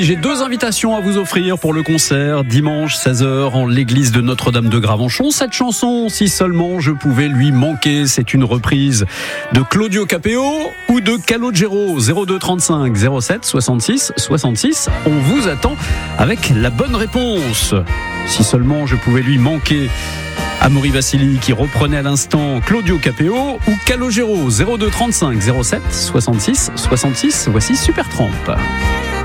J'ai 2 invitations à vous offrir pour le concert dimanche 16h en l'église de Notre-Dame de Gravenchon. Cette chanson, Si seulement je pouvais lui manquer, c'est une reprise de Claudio Capéo ou de Calogero. 02 35 07 66 66. On vous attend avec la bonne réponse. Si seulement je pouvais lui manquer. Amaury Vassili qui reprenait à l'instant Claudio Capéo ou Calogero. 02 35 07 66 66. Voici Supertramp.